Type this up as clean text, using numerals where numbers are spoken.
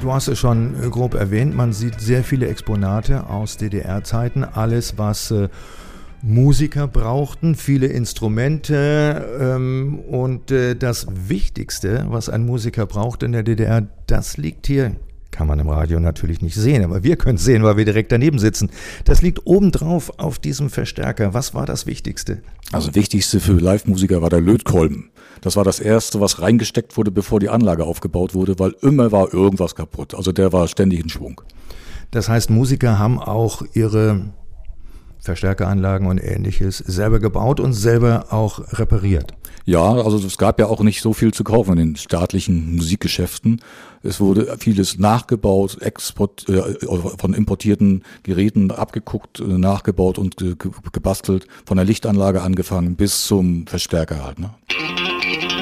Du hast es schon grob erwähnt, man sieht sehr viele Exponate aus DDR-Zeiten, alles was Musiker brauchten, viele Instrumente und das Wichtigste, was ein Musiker braucht in der DDR, das liegt hier, kann man im Radio natürlich nicht sehen, aber wir können es sehen, weil wir direkt daneben sitzen. Das liegt obendrauf auf diesem Verstärker. Was war das Wichtigste? Also das Wichtigste für Live-Musiker war der Lötkolben. Das war das Erste, was reingesteckt wurde, bevor die Anlage aufgebaut wurde, weil immer war irgendwas kaputt. Also der war ständig in Schwung. Das heißt, Musiker haben auch ihre Verstärkeranlagen und Ähnliches selber gebaut und selber auch repariert. Ja, also es gab ja auch nicht so viel zu kaufen in den staatlichen Musikgeschäften. Es wurde vieles nachgebaut, von importierten Geräten abgeguckt, nachgebaut und gebastelt, von der Lichtanlage angefangen bis zum Verstärker halt, ne?